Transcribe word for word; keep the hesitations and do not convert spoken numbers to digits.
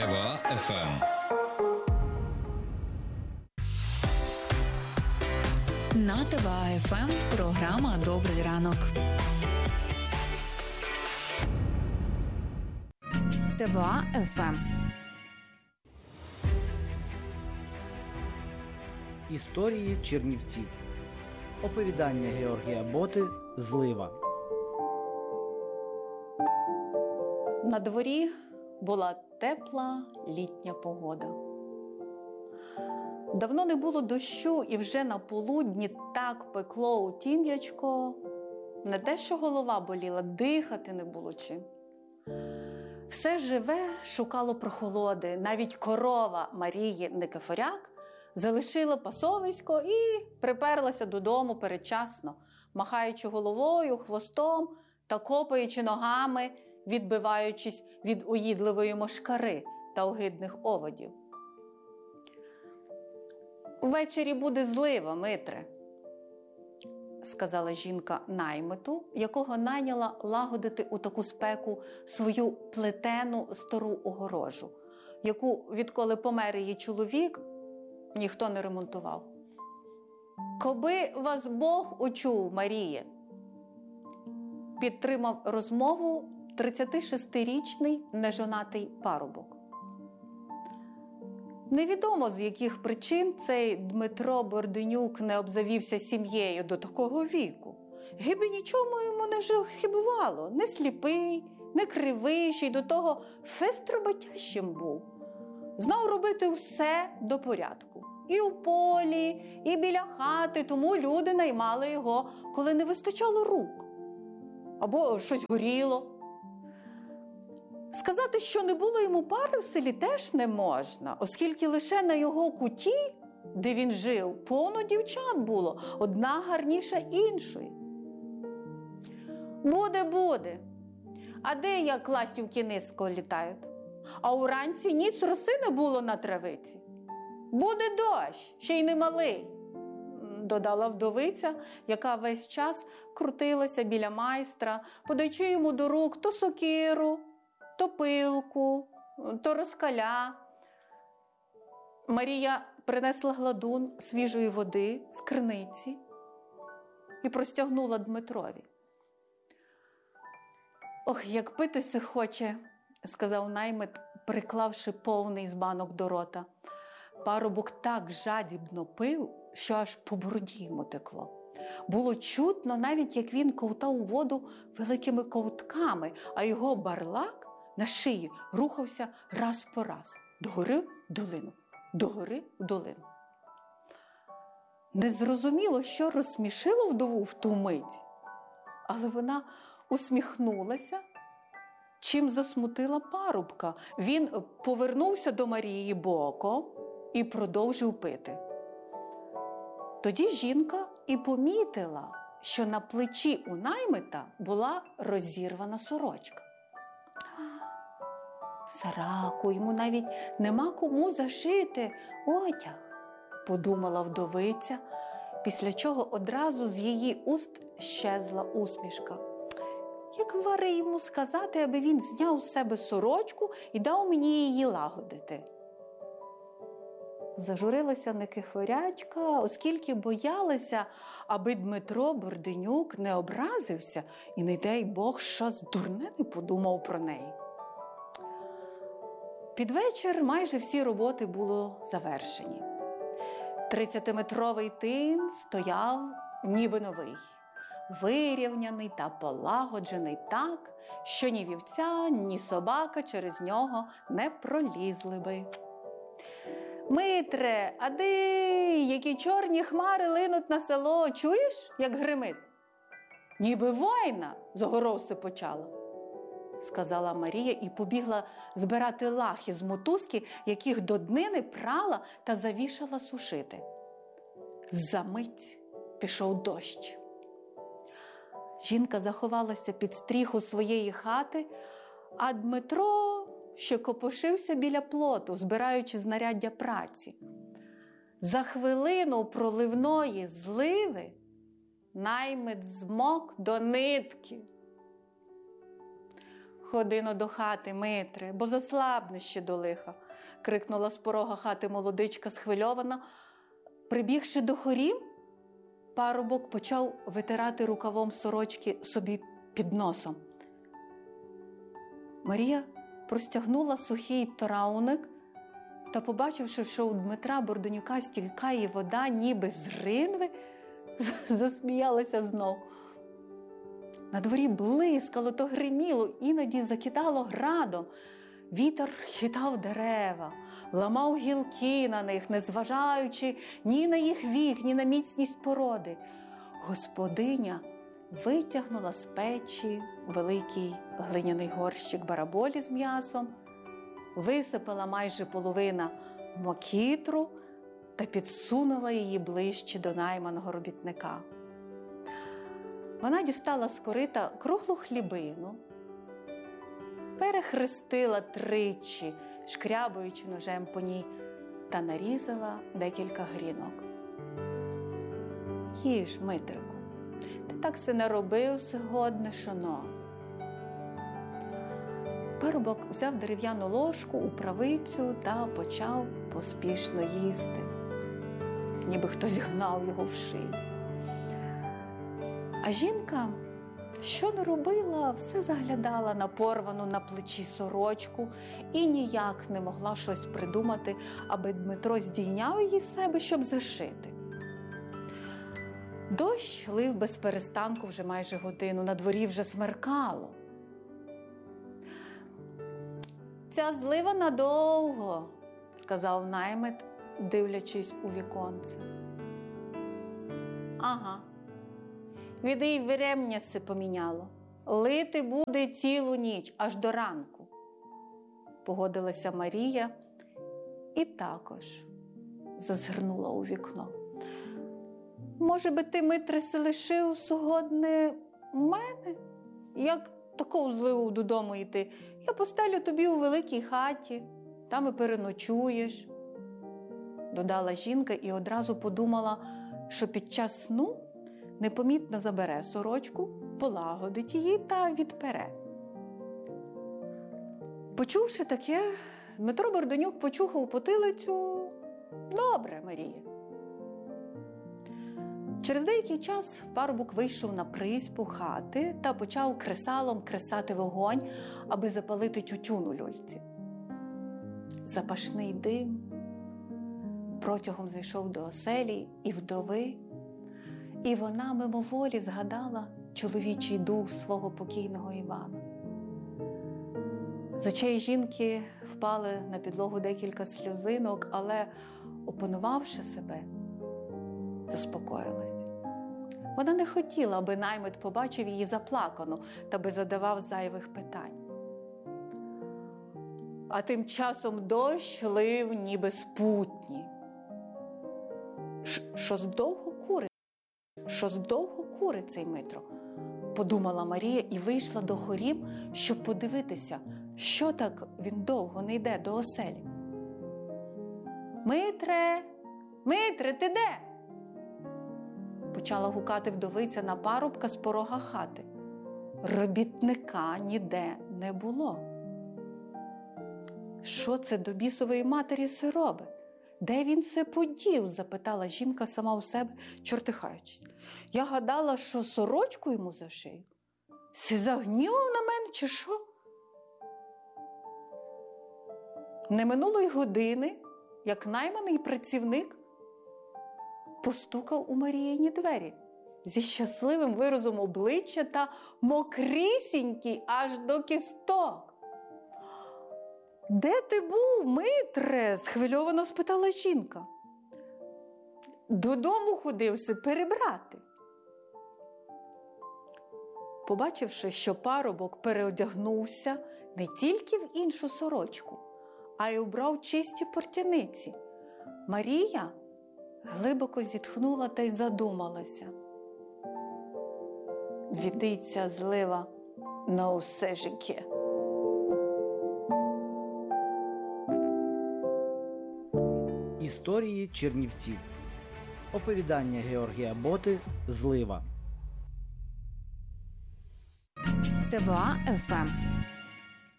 Ева еф ем. На Тева еф ем програма «Добрий ранок». Тева еф ем. Історії Чернівців. Оповідання Георгія Боти «Злива». На дворі була тепла літня погода. Давно не було дощу, і вже на полудні так пекло у тім'ячко. Не те, що голова боліла, дихати не було чим. Все живе шукало прохолоди. Навіть корова Марії Никифоряк залишила пасовисько і приперлася додому передчасно, махаючи головою, хвостом та копаючи ногами, відбиваючись від уїдливої мошкари та огидних оводів. «Ввечері буде злива, Митре», – сказала жінка наймиту, якого найняла лагодити у таку спеку свою плетену стару огорожу, яку, відколи помер її чоловік, ніхто не ремонтував. «Коби вас Бог учув, Маріє», – підтримав розмову тридцятишестирічний нежонатий парубок. Невідомо, з яких причин цей Дмитро Борденюк не обзавівся сім'єю до такого віку. Гиби нічому йому не хибувало, не сліпий, не кривий, ще й до того фестроботящим був. Знав робити все до порядку. І у полі, і біля хати, тому люди наймали його, коли не вистачало рук. Або щось горіло. Сказати, що не було йому пари в селі, теж не можна, оскільки лише на його куті, де він жив, повно дівчат було, одна гарніша іншої. «Буде, буде. А де як ластівки низько літають? А уранці ніц роси не було на травиці. Буде дощ, ще й немалий», – додала вдовиця, яка весь час крутилася біля майстра, подаючи йому до рук то сокиру, то пилку, то розкаля. Марія принесла гладун свіжої води з криниці і простягнула Дмитрові. «Ох, як пити се хоче», – сказав наймит, приклавши повний з банок до рота. Парубок так жадібно пив, що аж по бороді йому текло. Було чутно навіть, як він ковтав у воду великими ковтками, а його барлак на шиї рухався раз по раз, догори в долину, догори в долину. Незрозуміло, що розсмішило вдову в ту мить, але вона усміхнулася, чим засмутила парубка. Він повернувся до Марії боком і продовжив пити. Тоді жінка і помітила, що на плечі у наймита була розірвана сорочка. «Сараку, йому навіть нема кому зашити одяг», – подумала вдовиця, після чого одразу з її уст щезла усмішка. «Як вари йому сказати, аби він зняв з себе сорочку і дав мені її лагодити?» Зажурилася Никифорячка, оскільки боялася, аби Дмитро Борденюк не образився і, не дай Бог, щось дурне не подумав про неї. Під вечір майже всі роботи було завершені. Тридцятиметровий тин стояв ніби новий, вирівняний та полагоджений так, що ні вівця, ні собака через нього не пролізли би. «Митре, а де, які чорні хмари линуть на село, чуєш, як гримить? Ніби війна з горов сипочала», – сказала Марія і побігла збирати лахи з мотузки, яких до днини прала та завішала сушити. Замить пішов дощ. Жінка заховалася під стріху своєї хати, а Дмитро ще копошився біля плоту, збираючи знаряддя праці. За хвилину проливної зливи наймит змок до нитки. Ходино до хати, Митре, бо заслабне ще до лиха, крикнула з порога хати молодичка схвильована. Прибігши до хорів, парубок почав витирати рукавом сорочки собі під носом. Марія простягнула сухий трауник та, побачивши, що у Дмитра Бордонюка стікає вода, ніби з ринви, засміялася знов. На дворі блискало, то гриміло, іноді закидало градом. Вітер хитав дерева, ламав гілки на них, не зважаючи ні на їх вік, ні на міцність породи. Господиня витягнула з печі великий глиняний горщик бараболі з м'ясом, висипала майже половина мокітру та підсунула її ближче до найманого робітника. Вона дістала з корита круглу хлібину, перехрестила тричі, шкрябаючи ножем по ній, та нарізала декілька грінок. «Їж, Митрику, ти так се наробив сьогодні, шоно». Парубок взяв дерев'яну ложку у правицю та почав поспішно їсти, ніби хтось гнав його в шию. А жінка, що не робила, все заглядала на порвану на плечі сорочку і ніяк не могла щось придумати, аби Дмитро здійняв її з себе, щоб зашити. Дощ лив без перестанку вже майже годину, на дворі вже смеркало. «Ця злива надовго», – сказав наймит, дивлячись у віконце. «Ага. Віди й врем'я се поміняло. Лити буде цілу ніч, аж до ранку», – погодилася Марія і також зазирнула у вікно. «Може би ти, Митре, се лишив сьогодні мене? Як таку зливу додому йти? Я постелю тобі у великій хаті, там і переночуєш», – додала жінка і одразу подумала, що під час сну непомітно забере сорочку, полагодить її та відпере. Почувши таке, Дмитро Бордонюк почухав потилицю. «Добре, Марія». Через деякий час парубок вийшов на призьбу хати та почав кресалом кресати вогонь, аби запалити тютюн у люльці. Запашний дим протягом зайшов до оселі і вдови, і вона мимоволі згадала чоловічий дух свого покійного Івана. З очей жінки впали на підлогу декілька сльозинок, але, опанувавши себе, заспокоїлась. Вона не хотіла, аби наймит побачив її заплакану та би задавав зайвих питань. А тим часом дощ лив ніби з путні. «Щось довго курить, щось довго курить цей Митро», – подумала Марія і вийшла до хорів, щоб подивитися, що так він довго не йде до оселі. «Митре! Митре, ти де?» – почала гукати вдовиця на парубка з порога хати. Робітника ніде не було. «Що це до бісової матері се робить? Де він се подів?» – запитала жінка сама у себе, чортихаючись. «Я гадала, що сорочку йому зашию. Си загнівав на мене, чи що?» Не минуло й години, як найманий працівник постукав у Маріїні двері зі щасливим виразом обличчя та мокрісінький аж до кісток. «Де ти був, Митре?» – схвильовано спитала жінка. «Додому ходився перебрати». Побачивши, що парубок переодягнувся не тільки в іншу сорочку, а й убрав чисті портяниці, Марія глибоко зітхнула та й задумалася. Відиться злива на усе життя. Історії Чернівців. Оповідання Георгія Боти «Злива». ТВА еф ем.